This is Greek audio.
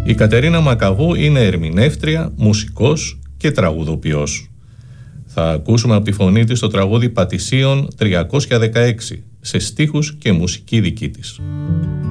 Η Κατερίνα Μακαβού είναι ερμηνεύτρια, μουσικός και τραγουδοποιός. Θα ακούσουμε από τη φωνή της το τραγούδι Πατησίων 316, σε στίχους και μουσική δική της.